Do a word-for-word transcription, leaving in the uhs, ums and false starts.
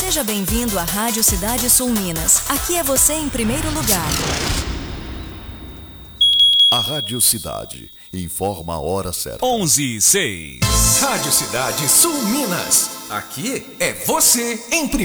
Seja bem-vindo à Rádio Cidade Sul Minas. Aqui é você em primeiro lugar. A Rádio Cidade informa a hora certa. onze e seis. Rádio Cidade Sul Minas. Aqui é você em primeiro.